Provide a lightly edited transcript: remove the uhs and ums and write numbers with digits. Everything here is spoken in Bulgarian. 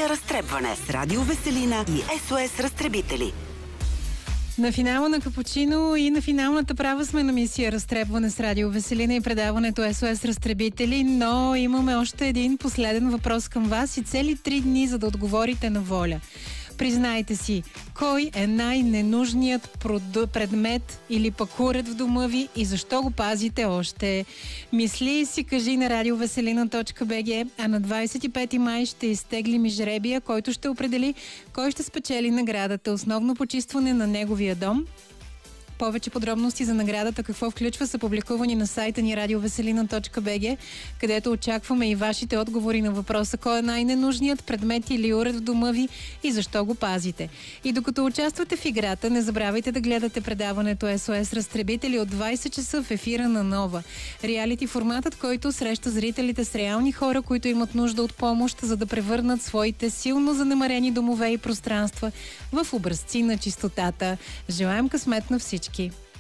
Мисия разтребване с Радио Веселина и SOS Разтребители. На финала на Капучино и на финалната права сме на мисия разтребване с Радио Веселина и предаването SOS Разтребители, но имаме още един последен въпрос към вас и цели 3 дни, за да отговорите на воля. Признайте си, кой е най-ненужният предмет или пък уред в дома ви и защо го пазите още? Мисли и си кажи на radioveselina.bg, а на 25 май ще изтеглим и жребия, който ще определи кой ще спечели наградата основно почистване на неговия дом. Повече подробности за наградата, какво включва, са публикувани на сайта ни radioveselina.bg, където очакваме и вашите отговори на въпроса кой е най-ненужният предмет или уред в дома ви и защо го пазите. И докато участвате в играта, не забравяйте да гледате предаването SOS Разтребители от 20 часа в ефира на Нова. Реалити форматът, който среща зрителите с реални хора, които имат нужда от помощ, за да превърнат своите силно занемарени домове и пространства в образци на чистотата. Желаем късмет на всички!